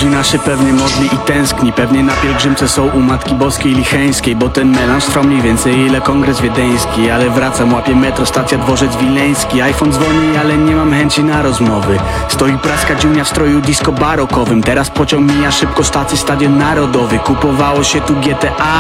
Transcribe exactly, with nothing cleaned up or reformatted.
Rodzina się pewnie modli i tęskni, pewnie na pielgrzymce są u Matki Boskiej Licheńskiej, bo ten melanż trwa mniej więcej ile kongres wiedeński. Ale wracam, łapię metro, stacja Dworzec Wileński. iPhone dzwoni, ale nie mam chęci na rozmowy. Stoi praska dziunia w stroju disco barokowym. Teraz pociąg mija szybko, stacji Stadion Narodowy. Kupowało się tu G T A